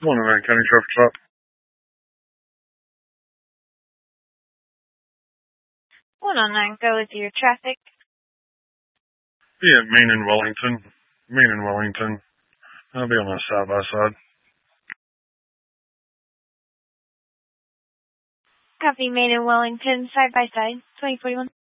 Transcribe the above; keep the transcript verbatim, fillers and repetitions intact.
One of County Traffic Stop. one oh nine, go with your traffic. Yeah, Main and Wellington. Main and Wellington. I'll be on the side by side. Copy, Main and Wellington, side by side, twenty forty-one.